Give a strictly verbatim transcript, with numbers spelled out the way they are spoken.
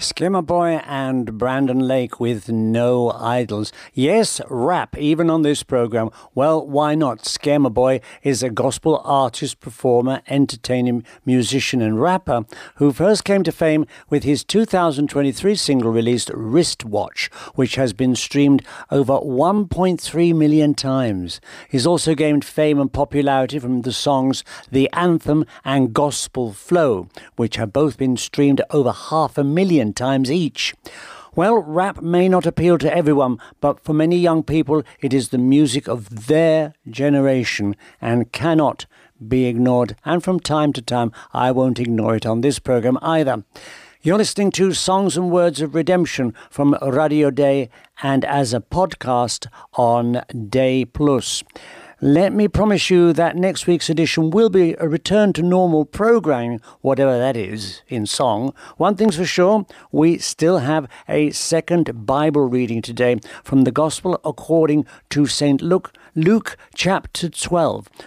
Skimmer Boy and Brandon Lake with No Idols. Yes, rap, even on this program. Well, why not? Skimmer Boy is a gospel artist, performer, entertainer, musician and rapper who first came to fame with his two thousand twenty-three single released Wristwatch, which has been streamed over one point three million times. He's also gained fame and popularity from the songs The Anthem and Gospel Flow, which have both been streamed over half a million times each. Well, rap may not appeal to everyone, but for many young people it is the music of their generation and cannot be ignored. And from time to time, I won't ignore it on this program either. You're listening to Songs and Words of Redemption from Radio Day and as a podcast on Day Plus. Let me promise you that next week's edition will be a return to normal programming, whatever that is, in song. One thing's for sure, we still have a second Bible reading today from the Gospel according to Saint Luke, Luke chapter twelve.